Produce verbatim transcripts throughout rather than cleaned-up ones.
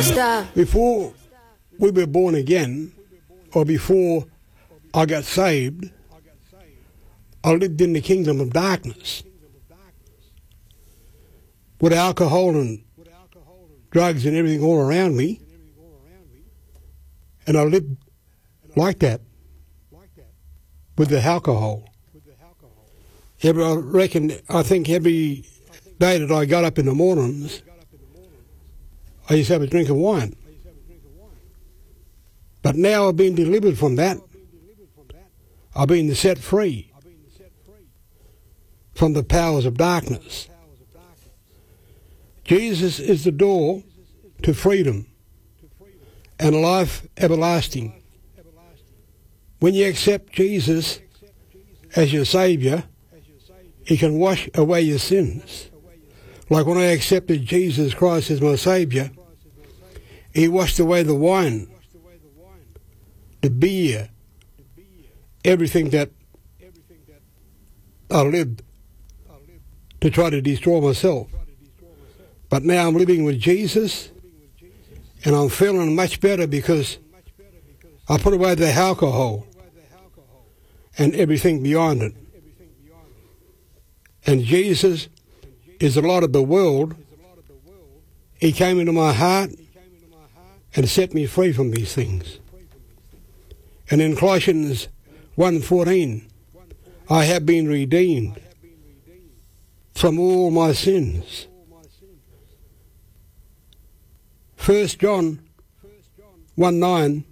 Before we were born again, or before I got saved, I lived in the kingdom of darkness with alcohol and drugs and everything all around me, and I lived like that with the alcohol. Every, I reckon, I think every day that I got up in the mornings, I used to have a drink of wine. But now I've been delivered from that. I've been set free from the powers of darkness. Jesus is the door to freedom and life everlasting. When you accept Jesus as your Saviour, He can wash away your sins. Like when I accepted Jesus Christ as my Saviour, He washed away the wine, the beer, everything that I lived to try to destroy myself. But now I'm living with Jesus, and I'm feeling much better because I put away the alcohol and everything beyond it. And Jesus is the light of the world. He came into my heart and set me free from these things. And in Colossians one fourteen, I have been redeemed from all my sins. First John one nine,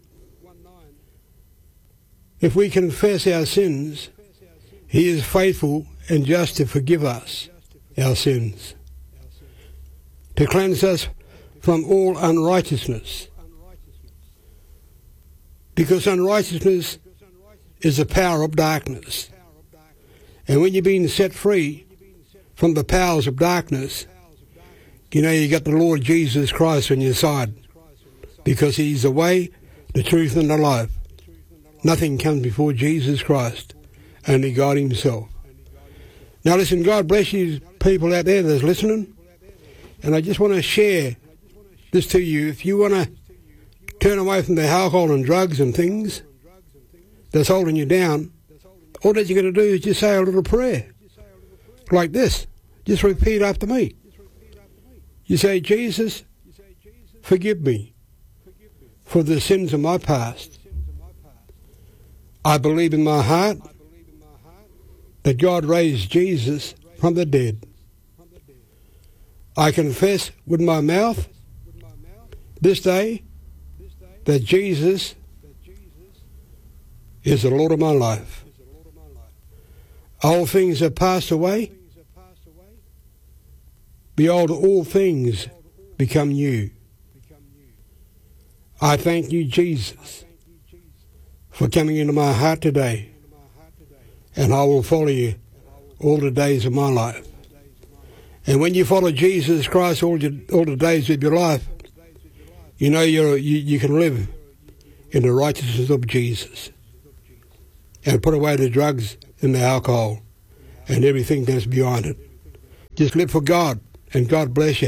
if we confess our sins, He is faithful and just to forgive us our sins, to cleanse us from all unrighteousness. Because unrighteousness is the power of darkness. And when you're being set free from the powers of darkness, you know you got the Lord Jesus Christ on your side, because He's the way, the truth and the life. Nothing comes before Jesus Christ, only God Himself. Now listen, God bless you people out there that's listening, and I just want to share this to you. If you want to turn away from the alcohol and drugs and things that's holding you down, all that you're going to do is just say a little prayer like this. Just repeat after me. You say, Jesus, forgive me for the sins of my past. I believe in my heart that God raised Jesus from the dead. I confess with my mouth this day that Jesus is the Lord of my life. All things have passed away. Behold, all things become new. I thank you, Jesus, for coming into my heart today, and I will follow you all the days of my life. And when you follow Jesus Christ all, your, all the days of your life, you know you're, you, you can live in the righteousness of Jesus and put away the drugs and the alcohol and everything that's beyond it. Just live for God, and God bless you.